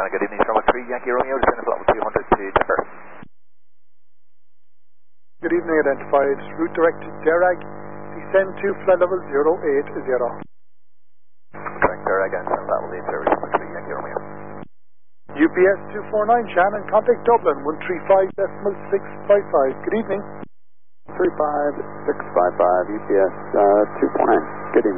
Good evening, Summer 3, Yankee Romeo, descending flight 200 to Tipper. Good evening, identified. Route direct to Derag. Descend to flight level 080. Direct Derag and descend level 80, Summer 3, Yankee Romeo. UPS 249 Shannon, contact Dublin 135.655. Good evening. 35655, UPS 249. Good evening.